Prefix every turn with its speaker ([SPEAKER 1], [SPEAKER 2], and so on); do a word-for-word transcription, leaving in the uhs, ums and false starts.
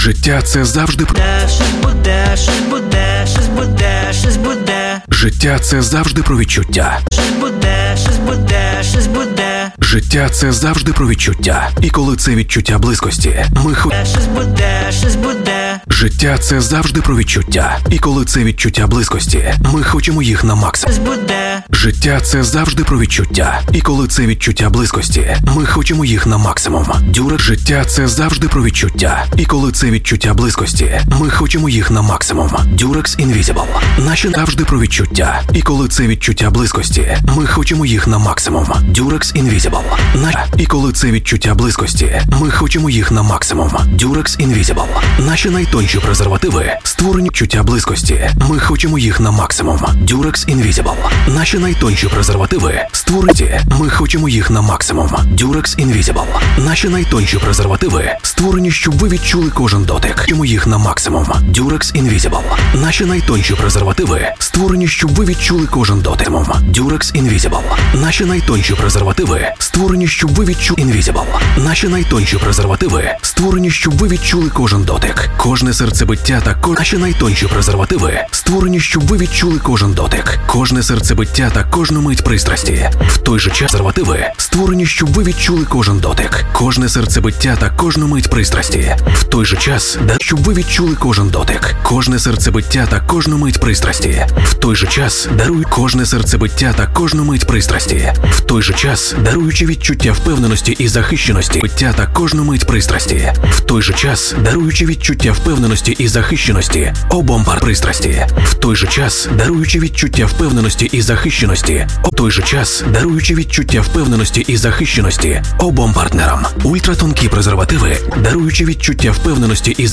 [SPEAKER 1] Життя – це завжди про...
[SPEAKER 2] Щось буде, щось буде, щось буде, щось буде.
[SPEAKER 1] Життя – це завжди про відчуття.
[SPEAKER 2] Щось буде, щось буде, щось буде.
[SPEAKER 1] Життя – це завжди про відчуття. І коли це відчуття близькості, ми хо...
[SPEAKER 2] Щось буде, щось буде.
[SPEAKER 1] Життя – це завжди про відчуття. І коли це відчуття близькості, ми хочемо їх на максимум.
[SPEAKER 2] Щось буде.
[SPEAKER 1] Життя – це завжди про відчуття. І коли це відчуття близькості, ми хочемо їх на максимум. Дюрекс. Життя – це завжди про відчуття. І коли це відчуття близькості, ми хочемо їх на максимум. Дюрекс Invisible. Наші завжди про відчуття. І коли це відчуття близькості, ми хочемо їх на максимум. Дюрекс Invisible. На... І коли це відчуття близькості, ми хочемо їх на максимум. Дюрекс Invisible. Наші найтонші презервативи створені відчуття близькості. Ми хочемо їх на максимум. Дюрекс Invisible. Наші найтонші презервативи створені. Ми хочемо їх на максимум. Дюрекс Invisible. Наші найтонші презервативи створені, щоб ви відчули кожен дотик. Хочемо їх на максимум. Дюрекс Invisible. Наші найтонші презервативи створені, щоб ви відчули кожен дотик. Дюрекс Invisible. Наші найтонші презервативи створені, щоб ви відчули Invisible. Наші найтонші презервативи створені, щоб ви відчули кожен дотик. Кожне серцебиття та ко... Наші найтонші презервативи створені, щоб ви відчули кожен дотик. Кожне серцебиття та кожну мить пристрасті. В той же час презервативи створені, щоб ви відчули кожен дотик. Кожне серцебиття та кожну мить пристрасті. В той же час, да, щоб ви відчули кожен дотик. Кожне серцебиття та кожну мить пристрасті. В той же час даруй кожне серцебиття та кожну мить пристрасті. В той же час даруючи відчуття впевненості і захищеності, биття та кожну мить пристрасті. В той же час даруючи відчуття впевненості і захищеності обом пар пристрасті. В той же час даруючи відчуття впевненості і захищеності. В той же час даруючи відчуття впевненості і захищеності обом партнерам. Ультратонкі презервативи, даруючи відчуття впевненості і